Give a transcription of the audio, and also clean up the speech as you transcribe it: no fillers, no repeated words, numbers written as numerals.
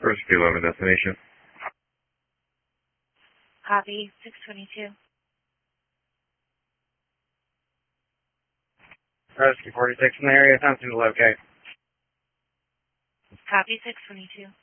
Rescue 11 destination. Copy, 622. Rescue 46 in the area, time to locate. Copy, 622.